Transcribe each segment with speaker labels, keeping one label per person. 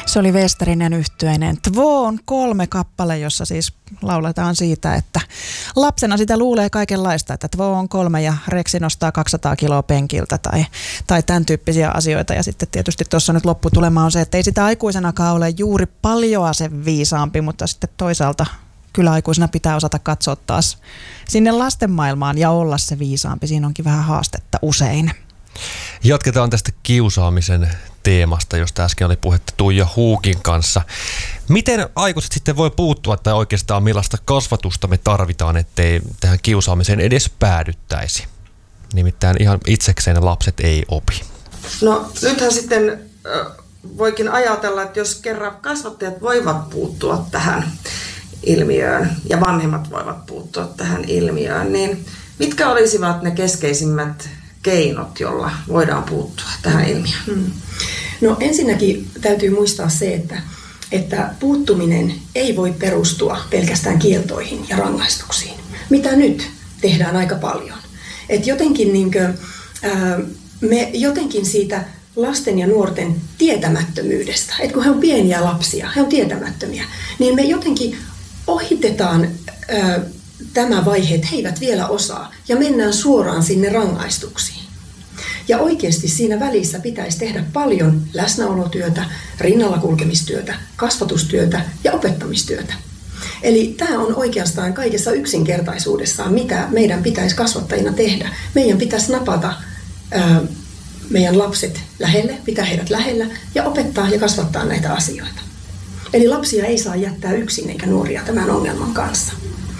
Speaker 1: Se oli Westerinen yhtyeinen Två on 3 kappale, jossa siis lauletaan siitä, että lapsena sitä luulee kaikenlaista, että Två on 3 ja Reksi nostaa 200 kiloa penkiltä tai tämän tyyppisiä asioita. Ja sitten tietysti tuossa nyt lopputulema on se, että ei sitä aikuisenakaan ole juuri paljoa sen viisaampi, mutta sitten toisaalta kyllä aikuisena pitää osata katsoa taas sinne lasten maailmaan ja olla se viisaampi. Siinä onkin vähän haastetta usein.
Speaker 2: Jatketaan tästä kiusaamisen teemasta, josta äsken oli puhetta Tuija Huukin kanssa. Miten aikuiset sitten voi puuttua tai oikeastaan millaista kasvatusta me tarvitaan, ettei tähän kiusaamiseen edes päädyttäisi? Nimittäin ihan itsekseen lapset ei opi.
Speaker 3: No nythän sitten voikin ajatella, että jos kerran kasvattajat voivat puuttua tähän ilmiöön ja vanhemmat voivat puuttua tähän ilmiöön, niin mitkä olisivat ne keskeisimmät keinot, jolla voidaan puuttua tähän ilmiöön?
Speaker 4: No ensinnäkin täytyy muistaa se, että puuttuminen ei voi perustua pelkästään kieltoihin ja rangaistuksiin, mitä nyt tehdään aika paljon. Että jotenkin me jotenkin siitä lasten ja nuorten tietämättömyydestä, että kun he on pieniä lapsia, he on tietämättömiä, niin me jotenkin ohitetaan tämä vaihe, että he eivät vielä osaa, ja mennään suoraan sinne rangaistuksiin. Ja oikeasti siinä välissä pitäisi tehdä paljon läsnäolotyötä, rinnalla kulkemistyötä, kasvatustyötä ja opettamistyötä. Eli tämä on oikeastaan kaikessa yksinkertaisuudessaan, mitä meidän pitäisi kasvattajina tehdä. Meidän pitäisi napata meidän lapset lähelle, pitää heidät lähellä ja opettaa ja kasvattaa näitä asioita. Eli lapsia ei saa jättää yksin eikä nuoria tämän ongelman kanssa.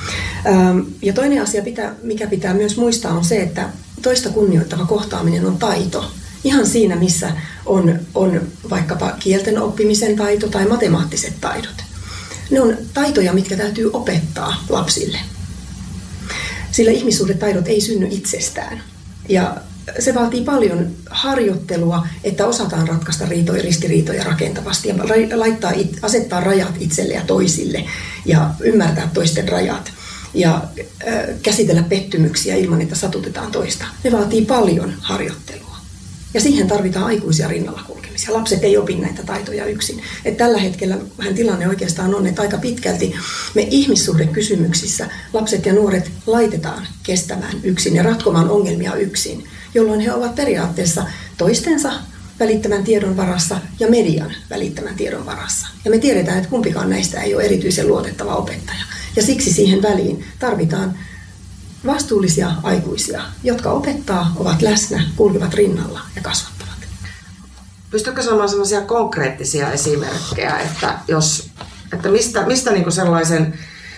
Speaker 4: Ja toinen asia, mikä pitää myös muistaa, on se, että toista kunnioittava kohtaaminen on taito. Ihan siinä, missä on vaikkapa kielten oppimisen taito tai matemaattiset taidot. Ne on taitoja, mitkä täytyy opettaa lapsille. Sillä ihmissuhdetaidot ei synny itsestään. Ja se vaatii paljon harjoittelua, että osataan ratkaista riitoja, ristiriitoja rakentavasti ja asettaa rajat itselle ja toisille ja ymmärtää toisten rajat ja käsitellä pettymyksiä ilman, että satutetaan toista. Ne vaatii paljon harjoittelua. Ja siihen tarvitaan aikuisia rinnalla kulkemisia. Lapset ei opi näitä taitoja yksin. Et tällä hetkellä tilanne oikeastaan on, että aika pitkälti me ihmissuhdekysymyksissä lapset ja nuoret laitetaan kestämään yksin ja ratkomaan ongelmia yksin, jolloin he ovat periaatteessa toistensa välittämän tiedon varassa ja median välittämän tiedon varassa. Ja me tiedetään, että kumpikaan näistä ei ole erityisen luotettava opettaja. Ja siksi siihen väliin tarvitaan vastuullisia aikuisia, jotka opettaa, ovat läsnä, kulkevat rinnalla ja kasvattavat.
Speaker 3: Pystytkö sanomaan sellaisia konkreettisia esimerkkejä, että mistä niin kuin sellaisen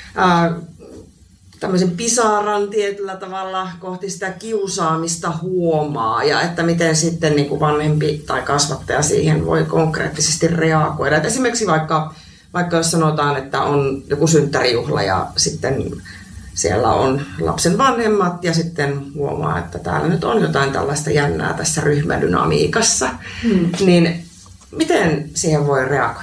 Speaker 3: tämmöisen pisaran tietyllä tavalla kohti sitä kiusaamista huomaa ja että miten sitten niin kuin vanhempi tai kasvattaja siihen voi konkreettisesti reagoida. Et esimerkiksi vaikka jos sanotaan, että on joku synttärijuhla ja sitten siellä on lapsen vanhemmat ja sitten huomaa, että täällä nyt on jotain tällaista jännää tässä ryhmädynamiikassa, niin miten siihen voi reagoida?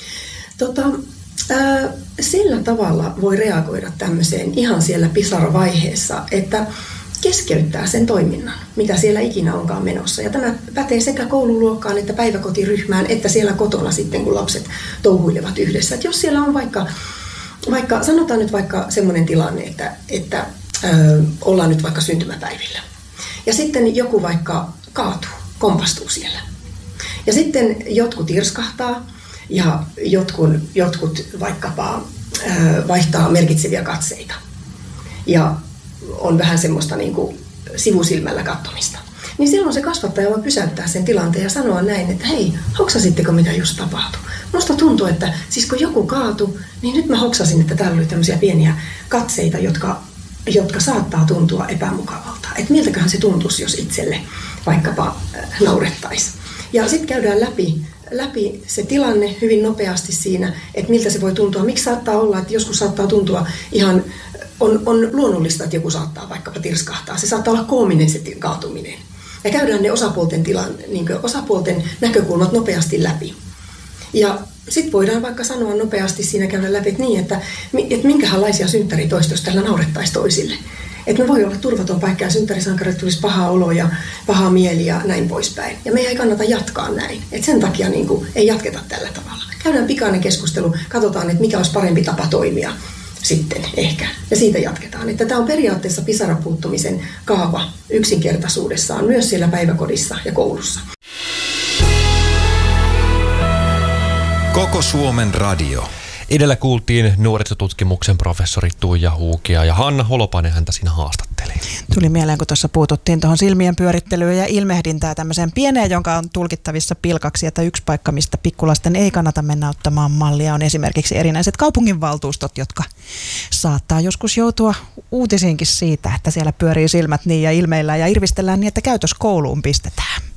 Speaker 4: Sillä tavalla voi reagoida tämmöiseen ihan siellä pisaravaiheessa, että keskeyttää sen toiminnan, mitä siellä ikinä onkaan menossa. Ja tämä pätee sekä koululuokkaan että päiväkotiryhmään, että siellä kotona sitten, kun lapset touhuilevat yhdessä. Et jos siellä on vaikka sanotaan nyt vaikka semmoinen tilanne, että ollaan nyt vaikka syntymäpäivillä. Ja sitten joku vaikka kaatuu, kompastuu siellä. Ja sitten jotkut irskahtaa ja jotkut vaikkapa vaihtaa merkitseviä katseita. Ja on vähän semmoista niin kuin sivusilmällä katsomista. Niin silloin se kasvattaja voi pysäyttää sen tilanteen ja sanoa näin, että hei, hoksasitteko mitä just tapahtui? Musta tuntuu, että siis kun joku kaatui, niin nyt mä hoksasin, että täällä oli tämmöisiä pieniä katseita, jotka saattaa tuntua epämukavalta. Että miltäköhän se tuntuisi, jos itselle vaikkapa naurettaisiin. Ja sitten käydään läpi se tilanne hyvin nopeasti siinä, että miltä se voi tuntua. Miksi saattaa olla, että joskus saattaa tuntua ihan, on luonnollista, että joku saattaa vaikkapa tirskahtaa. Se saattaa olla koominen se kaatuminen. Ja käydään ne osapuolten näkökulmat nopeasti läpi. Ja sitten voidaan vaikka sanoa nopeasti siinä käydä läpi, että minkälaisia synttäritoistoja tällä naurettaisiin toisille. Että me voi olla turvaton paikka ja synttärisankarit tulisi pahaa oloa ja pahaa mieli ja näin poispäin. Ja meidän ei kannata jatkaa näin. Et sen takia ei jatketa tällä tavalla. Käydään pikainen keskustelu, katsotaan, että mikä olisi parempi tapa toimia sitten ehkä. Ja siitä jatketaan. Että tämä on periaatteessa pisarapuuttumisen kaava yksinkertaisuudessaan myös siellä päiväkodissa ja koulussa.
Speaker 5: Koko Suomen radio.
Speaker 2: Edellä kuultiin nuorisotutkimuksen professori Tuija Huukia ja Hanna Holopainen häntä siinä haastatteli.
Speaker 1: Tuli mieleen, kun tuossa puututtiin tuohon silmien pyörittelyyn ja ilmehdintää tämmöiseen pieneen, jonka on tulkittavissa pilkaksi, että yksi paikka, mistä pikkulasten ei kannata mennä ottamaan mallia, on esimerkiksi erinäiset kaupunginvaltuustot, jotka saattaa joskus joutua uutisiinkin siitä, että siellä pyörii silmät niin ja ilmeillään ja irvistellään niin, että käytös kouluun pistetään.